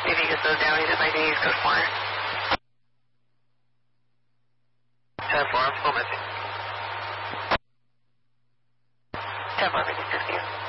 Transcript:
If he gets those down, he's at my knees, code 4. 10-4, I'm still missing. 10-4, making 60.